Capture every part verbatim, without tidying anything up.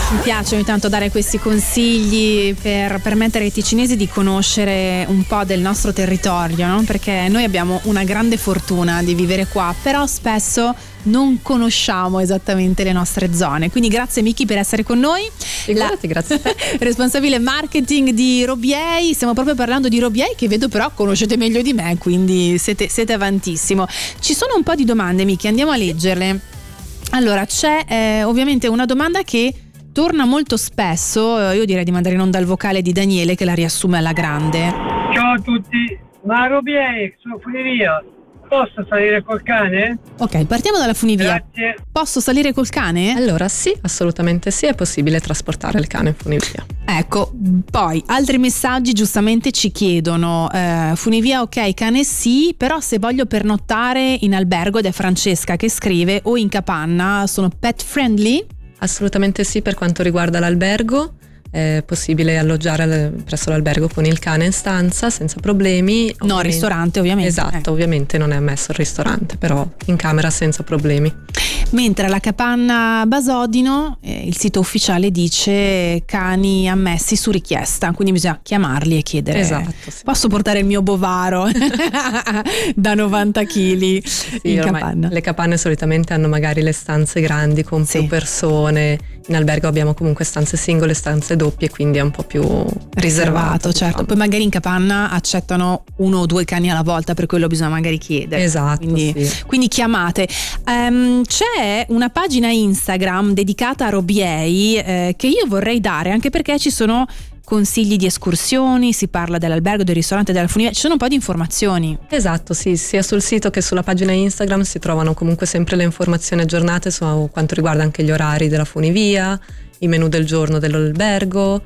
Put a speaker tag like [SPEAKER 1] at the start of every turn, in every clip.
[SPEAKER 1] Mi piace ogni tanto dare questi consigli per permettere ai ticinesi di conoscere un po' del nostro territorio, no? Perché noi abbiamo una grande fortuna di vivere qua, però spesso non conosciamo esattamente le nostre zone. Quindi grazie Miki per essere con noi.
[SPEAKER 2] Figurati, La... grazie a te.
[SPEAKER 1] Responsabile marketing di Robiei. Stiamo proprio parlando di Robiei, che vedo però conoscete meglio di me, quindi siete, siete avantissimo. Ci sono un po' di domande, Miki, andiamo a leggerle. Allora, c'è eh, ovviamente una domanda che torna molto spesso, io direi di mandare in onda il vocale di Daniele che la riassume alla grande.
[SPEAKER 3] Ciao a tutti, ma a Robiei, sono funivia, posso salire col cane?
[SPEAKER 1] Ok, partiamo dalla funivia.
[SPEAKER 3] Grazie.
[SPEAKER 1] Posso salire col cane?
[SPEAKER 2] Allora sì, assolutamente sì, è possibile trasportare il cane in funivia.
[SPEAKER 1] Ecco, poi altri messaggi giustamente ci chiedono eh, funivia ok, cane sì, però se voglio pernottare in albergo, ed è Francesca che scrive, o in capanna, sono pet friendly?
[SPEAKER 2] Assolutamente sì, per quanto riguarda l'albergo è possibile alloggiare presso l'albergo con il cane in stanza senza problemi.
[SPEAKER 1] No, al ristorante ovviamente.
[SPEAKER 2] Esatto,
[SPEAKER 1] eh.
[SPEAKER 2] ovviamente non è ammesso il ristorante, però in camera senza problemi.
[SPEAKER 1] Mentre alla capanna Basodino eh, il sito ufficiale dice cani ammessi su richiesta, quindi bisogna chiamarli e chiedere.
[SPEAKER 2] Esatto, sì.
[SPEAKER 1] Posso portare il mio bovaro da novanta chili
[SPEAKER 2] sì,
[SPEAKER 1] in capanna?
[SPEAKER 2] Le capanne solitamente hanno magari le stanze grandi con
[SPEAKER 1] sì.
[SPEAKER 2] più persone. In albergo abbiamo comunque stanze singole, stanze doppie, quindi è un po' più riservato,
[SPEAKER 1] riservato, certo.
[SPEAKER 2] Diciamo.
[SPEAKER 1] Poi magari in capanna accettano uno o due cani alla volta, per quello bisogna magari chiedere.
[SPEAKER 2] Esatto,
[SPEAKER 1] quindi,
[SPEAKER 2] sì.
[SPEAKER 1] quindi chiamate. Um, c'è una pagina Instagram dedicata a Robiei eh, che io vorrei dare, anche perché ci sono consigli di escursioni, si parla dell'albergo, del ristorante, della funivia, ci sono un po' di informazioni.
[SPEAKER 2] Esatto, sì, sia sul sito che sulla pagina Instagram si trovano comunque sempre le informazioni aggiornate su quanto riguarda anche gli orari della funivia, i menù del giorno dell'albergo,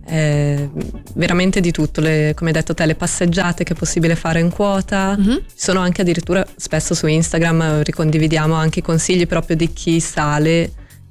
[SPEAKER 2] eh, veramente di tutto, le, come hai detto te, le passeggiate che è possibile fare in quota. Mm-hmm. Ci sono anche addirittura spesso su Instagram ricondividiamo anche i consigli proprio di chi sale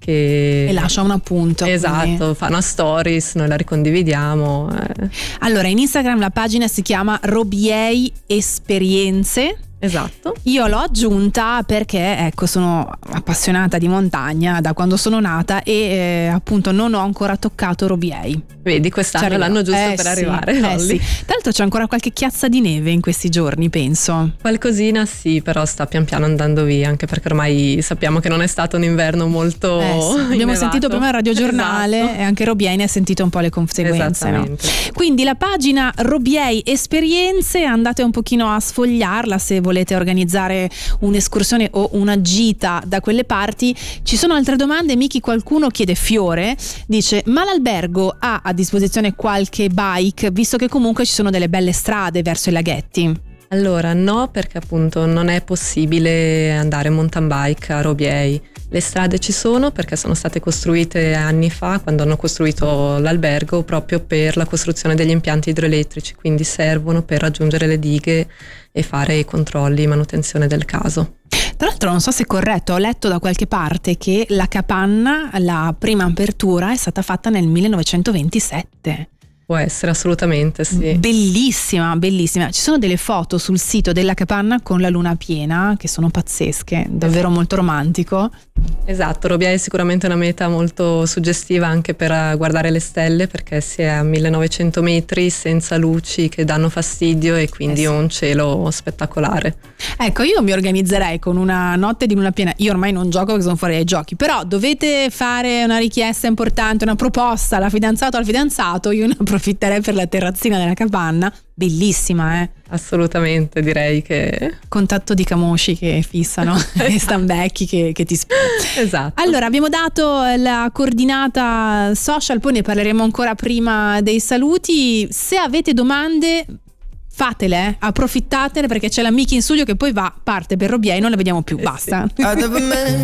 [SPEAKER 2] che
[SPEAKER 1] e lascia un appunto.
[SPEAKER 2] Esatto,
[SPEAKER 1] quindi.
[SPEAKER 2] Fa una stories, noi la ricondividiamo. Eh.
[SPEAKER 1] Allora, in Instagram la pagina si chiama Robiei Esperienze.
[SPEAKER 2] Esatto.
[SPEAKER 1] Io l'ho aggiunta perché ecco sono appassionata di montagna da quando sono nata e eh, appunto non ho ancora toccato Robiei.
[SPEAKER 2] Vedi, quest'anno l'anno giusto
[SPEAKER 1] eh,
[SPEAKER 2] per
[SPEAKER 1] sì,
[SPEAKER 2] arrivare.
[SPEAKER 1] Eh sì. Tra l'altro c'è ancora qualche chiazza di neve in questi giorni, penso.
[SPEAKER 2] Qualcosina sì, però sta pian piano andando via, anche perché ormai sappiamo che non è stato un inverno molto
[SPEAKER 1] eh sì. Abbiamo
[SPEAKER 2] innevato.
[SPEAKER 1] sentito prima il radiogiornale
[SPEAKER 2] esatto.
[SPEAKER 1] E anche Robiei ne ha sentito un po' le conseguenze, no?
[SPEAKER 2] Esattamente.
[SPEAKER 1] Quindi la pagina Robiei Esperienze, andate un pochino a sfogliarla se volete organizzare un'escursione o una gita da quelle parti. Ci sono altre domande, Miki, qualcuno chiede, Fiore dice, ma l'albergo ha a disposizione qualche bike, visto che comunque ci sono delle belle strade verso i laghetti?
[SPEAKER 2] Allora no, perché appunto non è possibile andare in mountain bike a Robiei. Le strade ci sono perché sono state costruite anni fa, quando hanno costruito l'albergo, proprio per la costruzione degli impianti idroelettrici, quindi servono per raggiungere le dighe e fare i controlli, manutenzione del caso.
[SPEAKER 1] Tra l'altro non so se è corretto, ho letto da qualche parte che la capanna, la prima apertura è stata fatta nel millenovecentoventisette.
[SPEAKER 2] Può essere, assolutamente sì.
[SPEAKER 1] Bellissima, bellissima. Ci sono delle foto sul sito della capanna con la luna piena che sono pazzesche, davvero molto romantico.
[SPEAKER 2] Esatto, Robiei è sicuramente una meta molto suggestiva anche per guardare le stelle, perché si è a millenovecento metri senza luci che danno fastidio e quindi eh sì. un cielo spettacolare.
[SPEAKER 1] Ecco, io mi organizzerei con una notte di luna piena. Io ormai non gioco perché sono fuori dai giochi, però dovete fare una richiesta importante, una proposta alla fidanzata o al fidanzato, io ne approfitterei per la terrazzina della capanna, bellissima, eh?
[SPEAKER 2] Assolutamente, direi che
[SPEAKER 1] contatto di camosci che fissano e stambecchi che, che ti spiegano.
[SPEAKER 2] Esatto.
[SPEAKER 1] Allora, abbiamo dato la coordinata social, poi ne parleremo ancora prima dei saluti. Se avete domande fatele, eh? Approfittatene, perché c'è la Miki in studio che poi va, parte per Robiei, non la vediamo più,
[SPEAKER 2] eh
[SPEAKER 1] basta
[SPEAKER 2] sì.